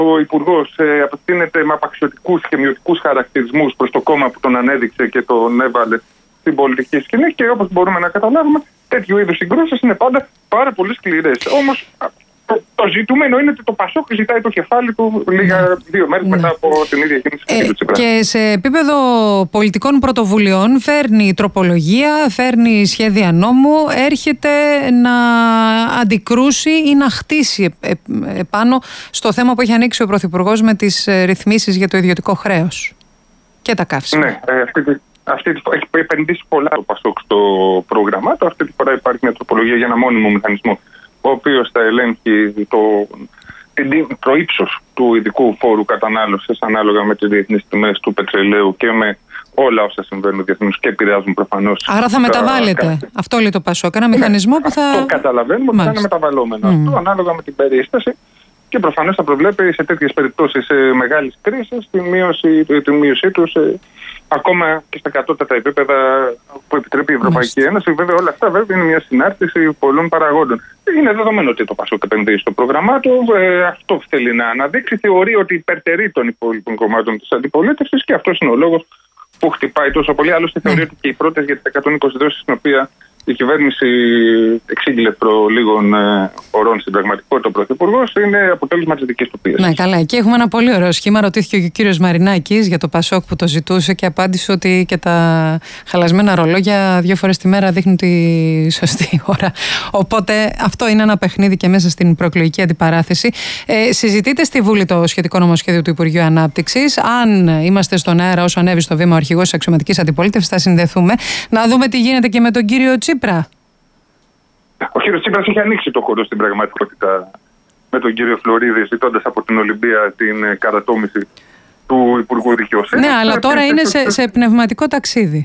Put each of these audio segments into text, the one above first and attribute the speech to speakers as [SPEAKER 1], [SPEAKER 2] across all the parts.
[SPEAKER 1] ο Υπουργός απευθύνεται με απαξιωτικούς και μειωτικούς χαρακτηρισμούς προς το κόμμα που τον ανέδειξε και τον έβαλε στην πολιτική σκηνή. Και όπως μπορούμε να καταλάβουμε, τέτοιου είδους συγκρούσεις είναι πάντα πάρα πολύ σκληρές. Όμως το ζητούμενο είναι ότι το Πασόκ ζητάει το κεφάλι του λίγα 2 μέρες μετά από την ίδια κίνηση του Τσίπρα.
[SPEAKER 2] Και σε επίπεδο πολιτικών πρωτοβουλειών φέρνει τροπολογία, φέρνει σχέδια νόμου, έρχεται να αντικρούσει ή να χτίσει επάνω στο θέμα που έχει ανοίξει ο Πρωθυπουργός με τις ρυθμίσεις για το ιδιωτικό χρέος και τα καύσιμα.
[SPEAKER 1] Ναι, έχει επενδύσει πολλά το Πασόκ στο πρόγραμμά του. Αυτή τη φορά υπάρχει μια τροπολογία για ένα μόνιμο μηχανισμό, ο οποίος θα ελέγχει το ύψος του ειδικού φόρου κατανάλωσης ανάλογα με τις διεθνείς τιμές του πετρελαίου και με όλα όσα συμβαίνουν διεθνώς και επηρεάζουν προφανώς.
[SPEAKER 2] Άρα θα μεταβάλλεται. Αυτό λέει το Πασόκ. Ένα μηχανισμό που θα.
[SPEAKER 1] Το καταλαβαίνουμε ότι θα είναι μεταβαλλόμενο. Αυτό ανάλογα με την περίσταση. Και προφανώς θα προβλέπει σε τέτοιες περιπτώσεις μεγάλης κρίσης τη μείωσή του ακόμα και στα κατώτατα επίπεδα που επιτρέπει η Ευρωπαϊκή Ένωση. Βέβαια, όλα αυτά βέβαια είναι μια συνάρτηση πολλών παραγόντων. Είναι δεδομένο ότι το Πασόκ επενδύει στο πρόγραμμά του. Αυτό θέλει να αναδείξει. Θεωρεί ότι υπερτερεί των υπόλοιπων κομμάτων της αντιπολίτευσης και αυτός είναι ο λόγος που χτυπάει τόσο πολύ. Άλλωστε, θεωρεί ότι και οι πρώτες για τις 120 δόσεις, στην οποία η κυβέρνηση εξήγηλε προ λίγων ωρών στην πραγματικότητα ο Πρωθυπουργός, είναι αποτέλεσμα της δικής του πίεσης.
[SPEAKER 2] Ναι, καλά. Εκεί έχουμε ένα πολύ ωραίο σχήμα. Ρωτήθηκε και ο κύριος Μαρινάκης για το Πασόκ που το ζητούσε και απάντησε ότι και τα χαλασμένα ρολόγια 2 φορές τη μέρα δείχνουν τη σωστή ώρα. Οπότε αυτό είναι ένα παιχνίδι και μέσα στην προεκλογική αντιπαράθεση. Συζητείται στη Βουλή το σχετικό νομοσχέδιο του Υπουργείου Ανάπτυξης. Αν είμαστε στον αέρα όσο ανέβει στο βήμα ο αρχηγός της αξιωματικής αντιπολίτευσης, θα συνδεθούμε. Να δούμε τι γίνεται και με τον κύριο Τσίπρα.
[SPEAKER 1] Ο κύριος Τσίπρας είχε ανοίξει το χώρο στην πραγματικότητα με τον κύριο Φλωρίδη, ζητώντας από την Ολυμπία την καρατόμηση του Υπουργού Δικαιοσύνης.
[SPEAKER 2] Ναι, αλλά τώρα είναι σε πνευματικό ταξίδι.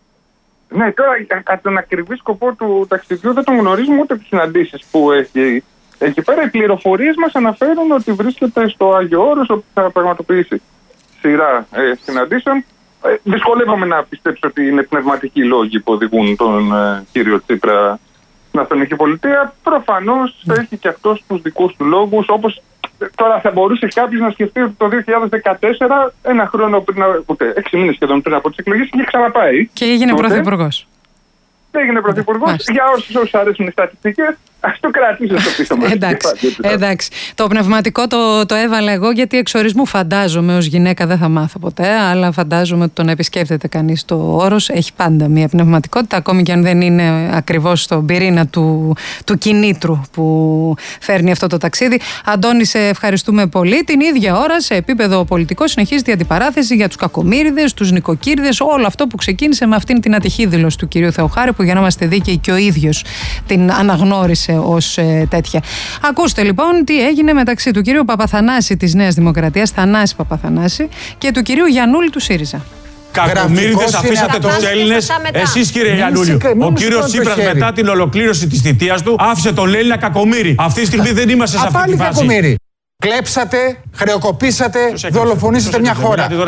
[SPEAKER 1] Ναι, τώρα κατά τον ακριβή σκοπό του ταξιδιού δεν τον γνωρίζουμε ούτε τις συναντήσεις που έχει εκεί πέρα. Οι πληροφορίες μας αναφέρουν ότι βρίσκεται στο Άγιο Όρος, όπου θα πραγματοποιήσει σειρά συναντήσεων. Δυσκολεύομαι να πιστέψω ότι είναι πνευματικοί λόγοι που οδηγούν τον κύριο Τσίπρα στην Αθηνική Πολιτεία. Προφανώς έχει και αυτός τους δικούς του λόγους, όπως τώρα θα μπορούσε κάποιος να σκεφτεί ότι το 2014, ένα χρόνο πριν, ούτε 6 μήνες σχεδόν πριν από τις εκλογές, είχε ξαναπάει.
[SPEAKER 2] Και έγινε πρωθυπουργός.
[SPEAKER 1] Έγινε πρωθυπουργός. Για όσους αρέσουν οι στατιστικές, ας το κρατήσω στο πίσω μας.
[SPEAKER 2] Εντάξει. Το πνευματικό το έβαλα εγώ γιατί εξορισμού φαντάζομαι ως γυναίκα, δεν θα μάθω ποτέ, αλλά φαντάζομαι ότι το να επισκέπτεται κανείς το Όρος έχει πάντα μια πνευματικότητα, ακόμη και αν δεν είναι ακριβώς στον πυρήνα του κινήτρου που φέρνει αυτό το ταξίδι. Αντώνη, σε ευχαριστούμε πολύ. Την ίδια ώρα, σε επίπεδο πολιτικό, συνεχίζεται η αντιπαράθεση για τους κακομοίριδες, τους νοικοκύριδες, όλο αυτό που ξεκίνησε με αυτήν την ατυχή δήλωση του κυρίου Θεοχάρη, που για να είμαστε δίκαιοι και ο ίδιος την αναγνώρισε ως τέτοια. Ακούστε λοιπόν τι έγινε μεταξύ του κυρίου Παπαθανάση της Νέας Δημοκρατίας, Θανάση Παπαθανάση, και του κυρίου Γιαννούλη του ΣΥΡΙΖΑ.
[SPEAKER 3] Κακομοίριδες, αφήσατε τους Έλληνες. Εσείς, κύριε Γιαννούλη, ο κύριος Τσίπρας μετά την ολοκλήρωση της θητείας του άφησε τον Έλληνα κακομοίρη. Αυτή τη στιγμή δεν είμαστε σε αυτή τη φάση.
[SPEAKER 4] Κλέψατε, χρεοκοπήσατε, δολοφονήσατε μια χώρα. Το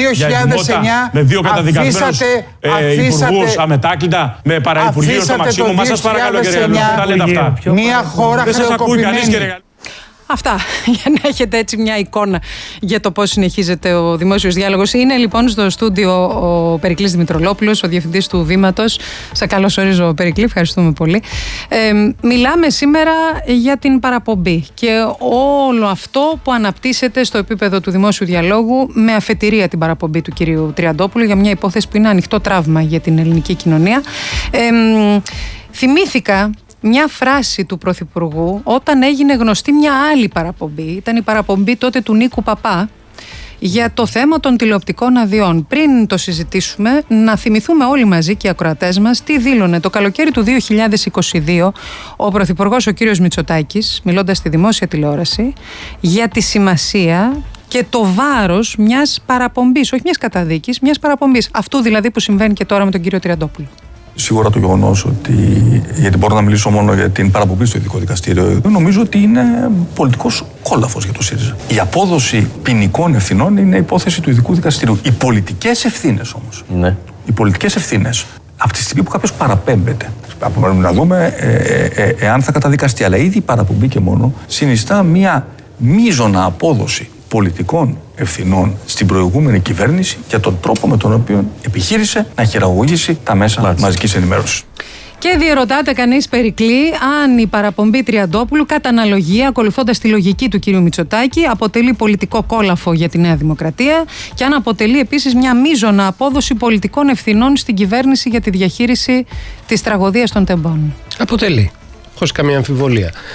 [SPEAKER 4] 2009
[SPEAKER 3] με 2 καταδικασμένους υπουργούς αμετάκλητα, με παραυπουργείο στο Μαξίμου. Μα σας παρακαλώ, κύριε Γιαννούλη, τα λέτε αυτά.
[SPEAKER 4] Μια χώρα χρεοκοπημένη.
[SPEAKER 2] Αυτά, για να έχετε έτσι μια εικόνα για το πώς συνεχίζεται ο δημόσιος διάλογος. Είναι λοιπόν στο στούντιο ο Περικλής Δημητρολόπουλος, ο διευθυντής του Βήματος. Σε καλωσορίζω, Περικλή, ευχαριστούμε πολύ. Μιλάμε σήμερα για την παραπομπή και όλο αυτό που αναπτύσσεται στο επίπεδο του δημόσιου διαλόγου, με αφετηρία την παραπομπή του κυρίου Τριαντόπουλου για μια υπόθεση που είναι ανοιχτό τραύμα για την ελληνική κοινωνία. Θυμήθηκα μια φράση του Πρωθυπουργού όταν έγινε γνωστή μια άλλη παραπομπή. Ήταν η παραπομπή τότε του Νίκου Παπά για το θέμα των τηλεοπτικών αδειών. Πριν το συζητήσουμε, να θυμηθούμε όλοι μαζί και οι ακροατές μας τι δήλωνε το καλοκαίρι του 2022 ο Πρωθυπουργός ο κύριος Μητσοτάκης, μιλώντας στη δημόσια τηλεόραση, για τη σημασία και το βάρος μιας παραπομπής, όχι μιας καταδίκης, μιας παραπομπής. Αυτού δηλαδή που συμβαίνει και τώρα με τον κύριο Τριαντόπουλο.
[SPEAKER 5] Σίγουρα το γεγονός ότι, γιατί μπορώ να μιλήσω μόνο για την παραπομπή στο ειδικό δικαστήριο, νομίζω ότι είναι πολιτικός κόλαφος για το ΣΥΡΙΖΑ. Η απόδοση ποινικών ευθυνών είναι υπόθεση του ειδικού δικαστηρίου. Οι πολιτικές ευθύνες όμως, οι πολιτικές ευθύνες, από τη στιγμή που κάποιος παραπέμπεται, να δούμε εάν θα καταδικαστεί, αλλά ήδη η παραπομπή και μόνο συνιστά μια μείζωνα απόδοση πολιτικών ευθυνών στην προηγούμενη κυβέρνηση για τον τρόπο με τον οποίο επιχείρησε να χειραγωγήσει τα μέσα μαζικής ενημέρωσης.
[SPEAKER 2] Και διερωτάται κανείς, Περικλή, αν η παραπομπή Τριαντόπουλου, κατά αναλογία, ακολουθώντας τη λογική του κ. Μητσοτάκη, αποτελεί πολιτικό κόλαφο για τη Νέα Δημοκρατία και αν αποτελεί επίσης μια μείζωνα απόδοση πολιτικών ευθυνών στην κυβέρνηση για τη διαχείριση της τραγωδίας των τεμπών.
[SPEAKER 6] Αποτελεί, χωρίς καμία αμφιβολία.